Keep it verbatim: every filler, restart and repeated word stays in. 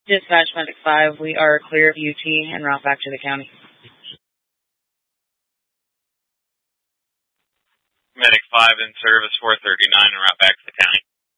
Dispatch Medic five, we are clear of U T and route back to the county. Medic five in service four thirty-nine and route back to the county.